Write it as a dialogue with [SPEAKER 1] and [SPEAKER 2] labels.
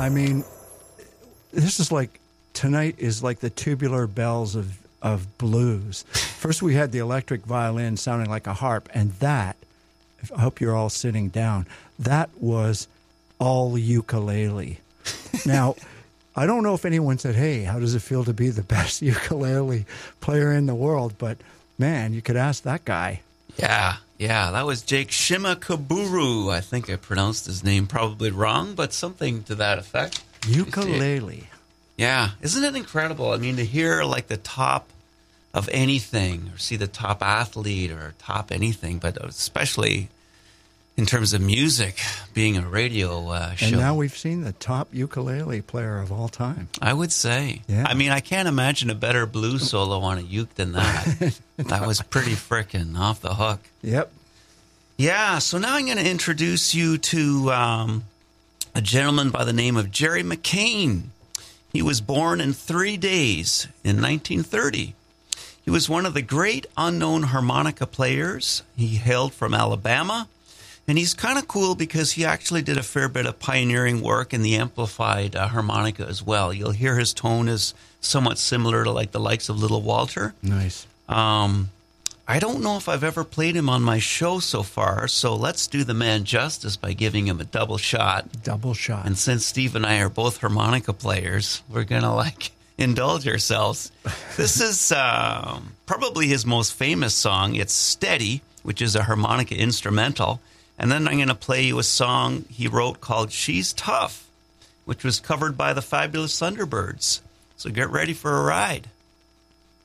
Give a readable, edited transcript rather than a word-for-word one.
[SPEAKER 1] I mean, this is like, tonight is like the tubular bells of blues. First we had the electric violin sounding like a harp, and that, I hope you're all sitting down, that was all ukulele. Now, I don't know if anyone said, hey, how does it feel to be the best ukulele player in the world? But, man, you could ask that guy.
[SPEAKER 2] Yeah, that was Jake Shimabukuro. I think I pronounced his name probably wrong, but something to that effect.
[SPEAKER 1] Ukulele.
[SPEAKER 2] Yeah, isn't it incredible? I mean, to hear like the top of anything, or see the top athlete or top anything, but especially in terms of music, being a radio show.
[SPEAKER 1] And now we've seen the top ukulele player of all time.
[SPEAKER 2] I would say.
[SPEAKER 1] Yeah.
[SPEAKER 2] I mean, I can't imagine a better blues solo on a uke than that. That was pretty frickin' off the hook.
[SPEAKER 1] Yep.
[SPEAKER 2] Yeah, so now I'm going to introduce you to a gentleman by the name of Jerry McCain. He was born in 3 days in 1930. He was one of the great unknown harmonica players. He hailed from Alabama. And he's kind of cool because he actually did a fair bit of pioneering work in the amplified harmonica as well. You'll hear his tone is somewhat similar to like the likes of Little Walter.
[SPEAKER 1] Nice.
[SPEAKER 2] I don't know if I've ever played him on my show so far, so let's do the man justice by giving him a double shot.
[SPEAKER 1] Double shot.
[SPEAKER 2] And since Steve and I are both harmonica players, we're going to indulge ourselves. This is probably his most famous song. It's Steady, which is a harmonica instrumental. And then I'm going to play you a song he wrote called She's Tough, which was covered by the Fabulous Thunderbirds. So get ready for a ride.